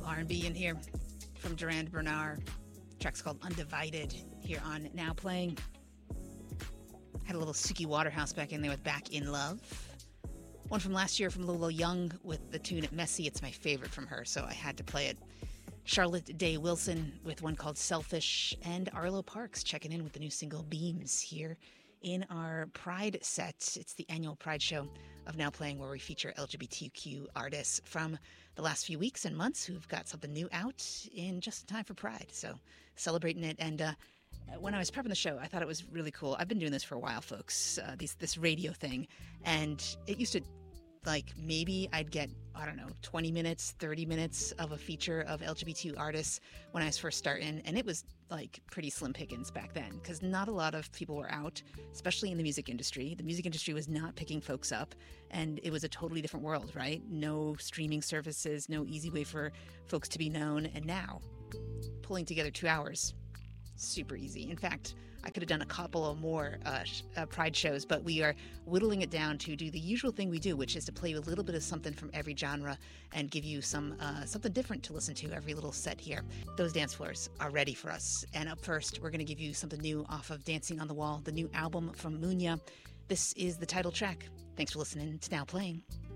R&B in here from Durand Bernard. The track's called Undivided here on Now Playing. Had a little Suki Waterhouse back in there with Back in Love. One from last year from Lolo Young with the tune Messy. It's my favorite from her, so I had to play it. Charlotte Day Wilson with one called Selfish, and Arlo Parks checking in with the new single Beams here in our Pride set. It's the annual Pride show of Now Playing, where we feature LGBTQ artists from the last few weeks and months who've got something new out in just in time for Pride. So celebrating it. And when I was prepping the show, I thought it was really cool. I've been doing this for a while, folks, this radio thing. And it used to, like, maybe I'd get, 20 minutes, 30 minutes of a feature of LGBTQ artists when I was first starting. And it was, like, pretty slim pickings back then because not a lot of people were out, especially in the music industry. The music industry was not picking folks up, and it was a totally different world, right? No streaming services, no easy way for folks to be known. And now, pulling together 2 hours, super easy. In fact, I could have done a couple of more Pride shows, but we are whittling it down to do the usual thing we do, which is to play a little bit of something from every genre and give you something different to listen to every little set here. Those dance floors are ready for us. And up first, we're going to give you something new off of Dancing on the Wall, the new album from Munya. This is the title track. Thanks for listening to Now Playing.